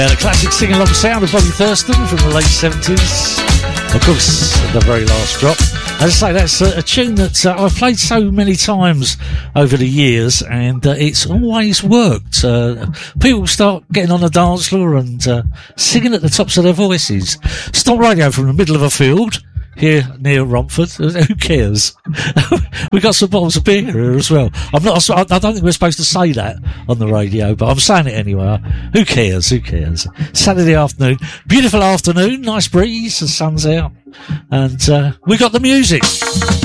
The classic sing-along sound of Bobby Thurston from the late 70s. Of course, the very last drop. As I say, that's a tune that I've played so many times over the years, and it's always worked. People start getting on the dance floor and singing at the tops of their voices. Stop radio from the middle of a field here near Romford. Who cares? We got some bottles of beer here as well. I don't think we're supposed to say that on the radio, but I'm saying it anyway. Who cares? Who cares? Saturday afternoon, beautiful afternoon, nice breeze, the sun's out, and we got the music.